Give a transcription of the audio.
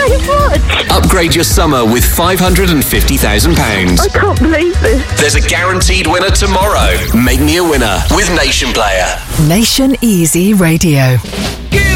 so much. Upgrade your summer with £550,000. I can't believe this. There's a guaranteed winner tomorrow. Make me a winner with Nation Player. Nation Easy Radio.